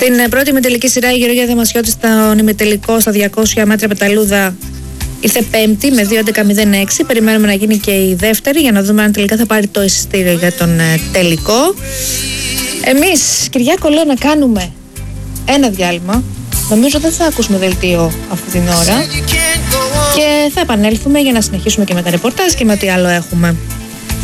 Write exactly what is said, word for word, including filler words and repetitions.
Στην πρώτη ημιτελική σειρά η Γεωργία Δαμασιώτη στον ημιτελικό στα διακόσια μέτρα πεταλούδα ήρθε πέμπτη με δύο έντεκα μηδέν έξι. Περιμένουμε να γίνει και η δεύτερη για να δούμε αν τελικά θα πάρει το εισιτήριο για τον τελικό. Εμείς, Κυριάκο, λέω να κάνουμε ένα διάλειμμα. Νομίζω δεν θα ακούσουμε δελτίο αυτή την ώρα και θα επανέλθουμε για να συνεχίσουμε και με τα ρεπορτάζ και με ό,τι άλλο έχουμε.